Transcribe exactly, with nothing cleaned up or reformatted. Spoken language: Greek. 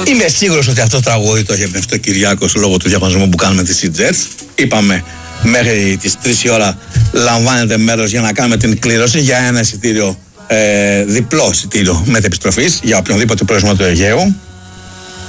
Είμαι σίγουρος ότι αυτό το τραγούδι το έχει εμπνευστεί ο Κυριάκος λόγω του διαγωνισμού που κάνουμε τη Sea Jets. Είπαμε μέχρι τις τρεις η ώρα λαμβάνετε μέρος για να κάνουμε την κλήρωση για ένα εισιτήριο, ε, διπλό εισιτήριο μετεπιστροφής για οποιονδήποτε προορισμό του Αιγαίου.